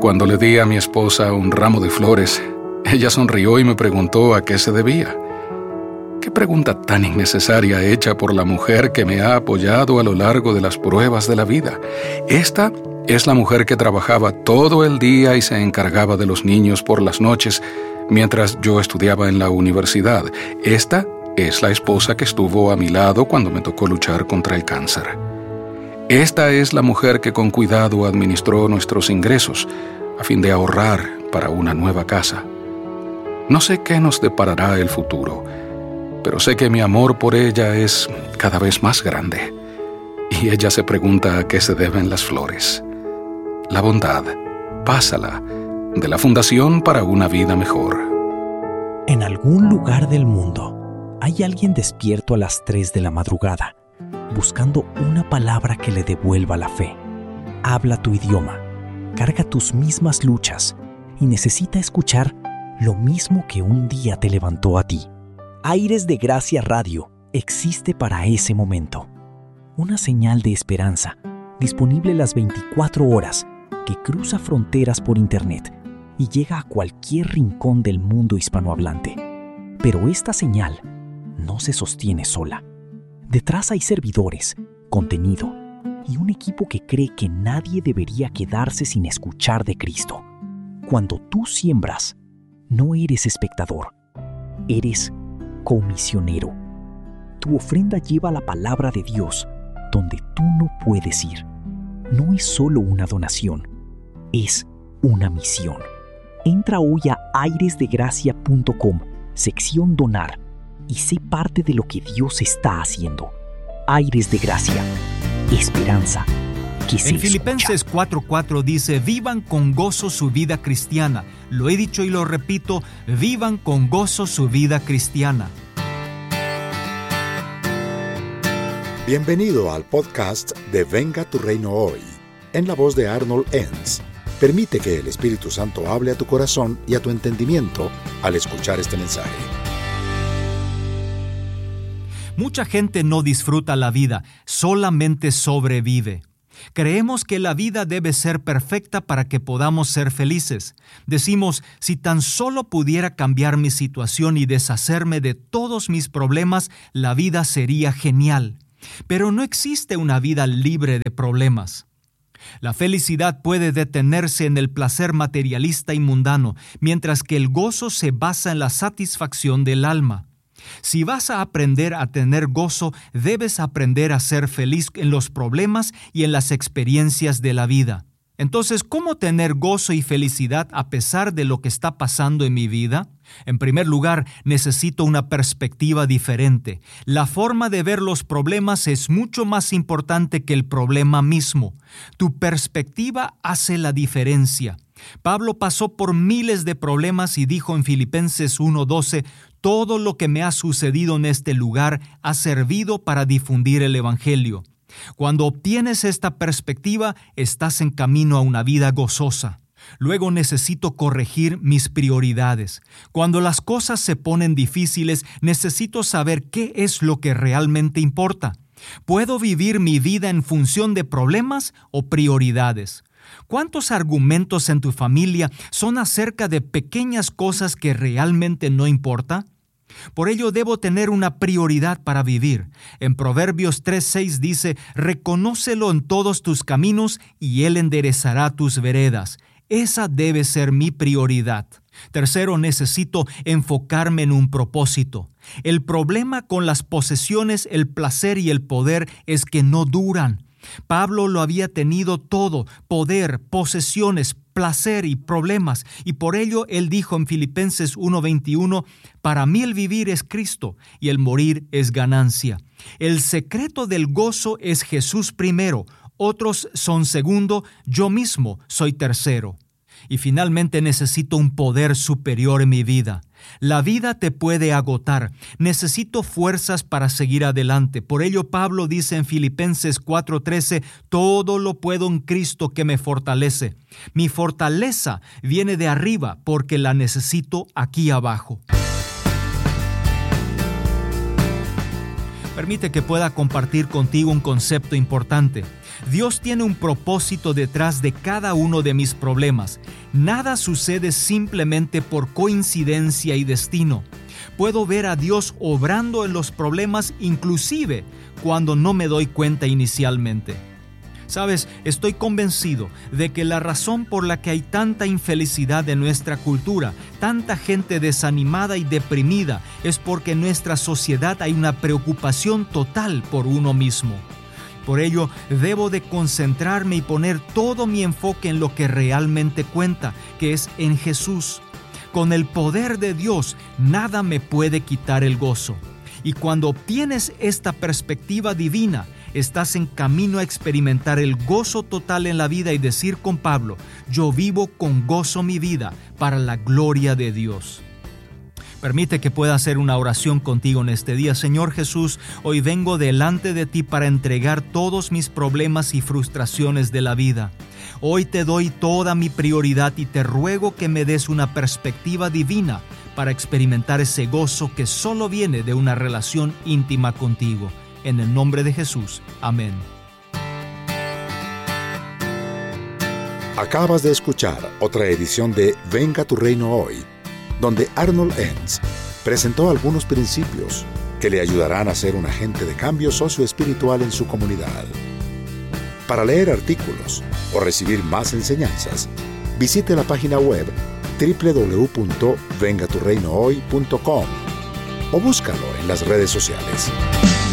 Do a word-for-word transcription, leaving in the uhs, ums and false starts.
Cuando le di a mi esposa un ramo de flores, ella sonrió y me preguntó a qué se debía. Qué pregunta tan innecesaria hecha por la mujer que me ha apoyado a lo largo de las pruebas de la vida. Esta es la mujer que trabajaba todo el día y se encargaba de los niños por las noches mientras yo estudiaba en la universidad. Esta es la esposa que estuvo a mi lado cuando me tocó luchar contra el cáncer. Esta es la mujer que con cuidado administró nuestros ingresos a fin de ahorrar para una nueva casa. No sé qué nos deparará el futuro, pero sé que mi amor por ella es cada vez más grande. Y ella se pregunta a qué se deben las flores. La bondad, pásala, de la Fundación para una Vida Mejor. En algún lugar del mundo hay alguien despierto a las tres de la madrugada, buscando una palabra que le devuelva la fe. Habla tu idioma, carga tus mismas luchas y necesita escuchar lo mismo que un día te levantó a ti. Aires de Gracia Radio existe para ese momento. Una señal de esperanza, disponible las veinticuatro horas, que cruza fronteras por internet y llega a cualquier rincón del mundo hispanohablante. Pero esta señal no se sostiene sola. Detrás hay servidores, contenido y un equipo que cree que nadie debería quedarse sin escuchar de Cristo. Cuando tú siembras, no eres espectador, eres comisionero. Tu ofrenda lleva la palabra de Dios donde tú no puedes ir. No es solo una donación, es una misión. Entra hoy a aires de gracia punto com, sección Donar, y sé parte de lo que Dios está haciendo. Aires de Gracia, esperanza que se En Filipenses escucha. cuatro cuatro dice, vivan con gozo su vida cristiana. Lo he dicho y lo repito, vivan con gozo su vida cristiana. Bienvenido al podcast de Venga tu Reino Hoy, en la voz de Arnold Enns. Permite que el Espíritu Santo hable a tu corazón y a tu entendimiento al escuchar este mensaje. Mucha gente no disfruta la vida, solamente sobrevive. Creemos que la vida debe ser perfecta para que podamos ser felices. Decimos, si tan solo pudiera cambiar mi situación y deshacerme de todos mis problemas, la vida sería genial. Pero no existe una vida libre de problemas. La felicidad puede detenerse en el placer materialista y mundano, mientras que el gozo se basa en la satisfacción del alma. Si vas a aprender a tener gozo, debes aprender a ser feliz en los problemas y en las experiencias de la vida. Entonces, ¿cómo tener gozo y felicidad a pesar de lo que está pasando en mi vida? En primer lugar, necesito una perspectiva diferente. La forma de ver los problemas es mucho más importante que el problema mismo. Tu perspectiva hace la diferencia. Pablo pasó por miles de problemas y dijo en Filipenses uno doce, todo lo que me ha sucedido en este lugar ha servido para difundir el Evangelio. Cuando obtienes esta perspectiva, estás en camino a una vida gozosa. Luego necesito corregir mis prioridades. Cuando las cosas se ponen difíciles, necesito saber qué es lo que realmente importa. ¿Puedo vivir mi vida en función de problemas o prioridades? ¿Cuántos argumentos en tu familia son acerca de pequeñas cosas que realmente no importan? Por ello debo tener una prioridad para vivir. En Proverbios tres seis dice, reconócelo en todos tus caminos y Él enderezará tus veredas. Esa debe ser mi prioridad. Tercero, necesito enfocarme en un propósito. El problema con las posesiones, el placer y el poder es que no duran. Pablo lo había tenido todo, poder, posesiones, placer y problemas, y por ello él dijo en Filipenses uno veintiuno, para mí el vivir es Cristo y el morir es ganancia. El secreto del gozo es Jesús primero, otros son segundo, yo mismo soy tercero. Y finalmente necesito un poder superior en mi vida. La vida te puede agotar. Necesito fuerzas para seguir adelante. Por ello Pablo dice en Filipenses cuatro trece, todo lo puedo en Cristo que me fortalece. Mi fortaleza viene de arriba porque la necesito aquí abajo. Permite que pueda compartir contigo un concepto importante. Dios tiene un propósito detrás de cada uno de mis problemas. Nada sucede simplemente por coincidencia y destino. Puedo ver a Dios obrando en los problemas inclusive cuando no me doy cuenta inicialmente. Sabes, estoy convencido de que la razón por la que hay tanta infelicidad en nuestra cultura, tanta gente desanimada y deprimida, es porque en nuestra sociedad hay una preocupación total por uno mismo. Por ello, debo de concentrarme y poner todo mi enfoque en lo que realmente cuenta, que es en Jesús. Con el poder de Dios, nada me puede quitar el gozo. Y cuando obtienes esta perspectiva divina, estás en camino a experimentar el gozo total en la vida y decir con Pablo, yo vivo con gozo mi vida para la gloria de Dios. Permite que pueda hacer una oración contigo en este día. Señor Jesús, hoy vengo delante de ti para entregar todos mis problemas y frustraciones de la vida. Hoy te doy toda mi prioridad y te ruego que me des una perspectiva divina para experimentar ese gozo que solo viene de una relación íntima contigo. En el nombre de Jesús. Amén. Acabas de escuchar otra edición de Venga tu Reino Hoy, donde Arnold Enns presentó algunos principios que le ayudarán a ser un agente de cambio socioespiritual en su comunidad. Para leer artículos o recibir más enseñanzas, visite la página web doble u doble u doble u punto venga tu reino hoy punto com o búscalo en las redes sociales.